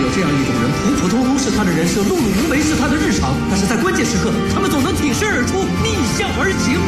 这样一种人，普普通通是他的人生，碌碌无为是他的日常，但是在关键时刻，他们总能挺身而出，逆向而行。